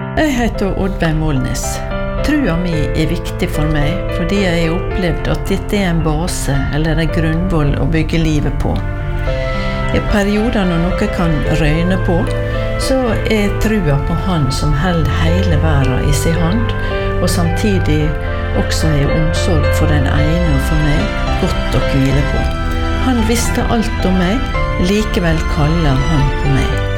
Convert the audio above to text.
Jeg heter Oddveig Målnes. Trua mi viktig for meg, fordi jeg har opplevd at dette en base eller en grunnvoll å bygge livet på. I perioder når noe kan røyne på, så trua på Han som holder hele verden i sin hånd, og samtidig også har omsorg for den ene og for meg, godt å hvile på. Han visste alt om meg, likevel kaller han på meg.